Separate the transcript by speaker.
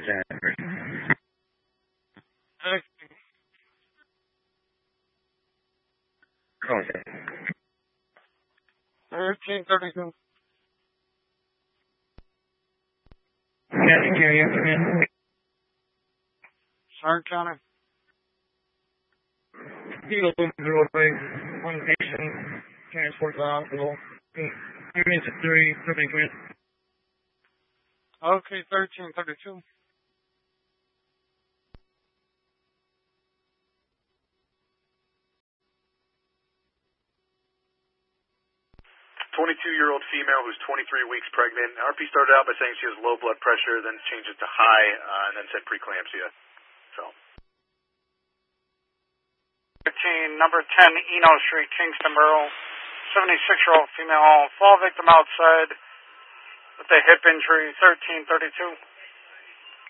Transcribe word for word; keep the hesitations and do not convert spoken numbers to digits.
Speaker 1: Okay.
Speaker 2: Okay.
Speaker 1: thirteen thirty-two.
Speaker 2: Yes, carrier, come in.
Speaker 1: Sark County.
Speaker 2: Kilo zero three, one patient, transport to the hospital. Units at three, something went.
Speaker 1: Okay, thirteen thirty-two.
Speaker 3: twenty-two-year-old female who's twenty-three weeks pregnant. R P started out by saying she has low blood pressure, then changed it to high, uh, and then said preeclampsia. So.
Speaker 1: thirteen, number ten, Eno Street, Kingston Borough. seventy-six-year-old female, fall victim outside with a hip injury, thirteen thirty-two.